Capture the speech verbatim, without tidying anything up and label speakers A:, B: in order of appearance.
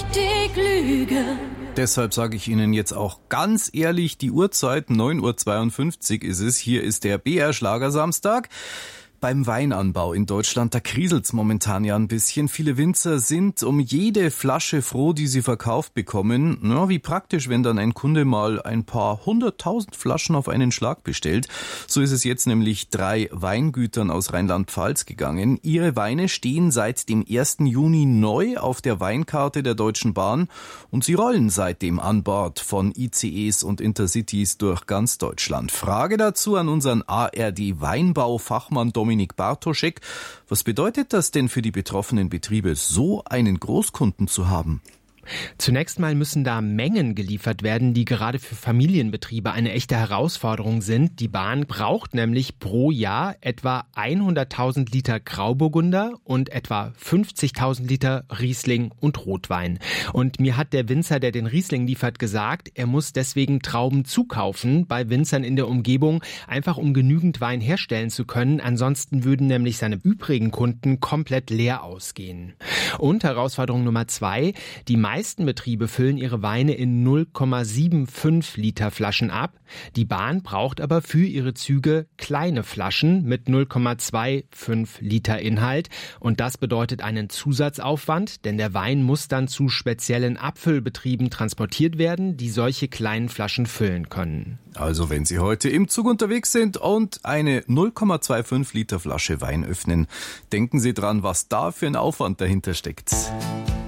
A: richtig lüge.
B: Deshalb sage ich Ihnen jetzt auch ganz ehrlich, die Uhrzeit neun Uhr zweiundfünfzig ist es. Hier ist der B R Schlagersamstag. Beim Weinanbau in Deutschland, da kriselt's momentan ja ein bisschen. Viele Winzer sind um jede Flasche froh, die sie verkauft bekommen. Na, wie praktisch, wenn dann ein Kunde mal ein paar hunderttausend Flaschen auf einen Schlag bestellt. So ist es jetzt nämlich drei Weingütern aus Rheinland-Pfalz gegangen. Ihre Weine stehen seit dem ersten Juni neu auf der Weinkarte der Deutschen Bahn und sie rollen seitdem an Bord von I C Es und Intercities durch ganz Deutschland. Frage dazu an unseren A R D-Weinbau-Fachmann Dominik Dominik Bartoschek. Was bedeutet das denn für die betroffenen Betriebe, so einen Großkunden zu haben?
C: Zunächst mal müssen da Mengen geliefert werden, die gerade für Familienbetriebe eine echte Herausforderung sind. Die Bahn braucht nämlich pro Jahr etwa hunderttausend Liter Grauburgunder und etwa fünfzigtausend Liter Riesling und Rotwein. Und mir hat der Winzer, der den Riesling liefert, gesagt, er muss deswegen Trauben zukaufen bei Winzern in der Umgebung, einfach um genügend Wein herstellen zu können. Ansonsten würden nämlich seine übrigen Kunden komplett leer ausgehen. Und Herausforderung Nummer zwei, die Die meisten Betriebe füllen ihre Weine in null Komma fünfundsiebzig Liter Flaschen ab. Die Bahn braucht aber für ihre Züge kleine Flaschen mit null Komma fünfundzwanzig Liter Inhalt. Und das bedeutet einen Zusatzaufwand, denn der Wein muss dann zu speziellen Abfüllbetrieben transportiert werden, die solche kleinen Flaschen füllen können.
B: Also wenn Sie heute im Zug unterwegs sind und eine null Komma fünfundzwanzig Liter Flasche Wein öffnen, denken Sie dran, was da für ein Aufwand dahinter steckt.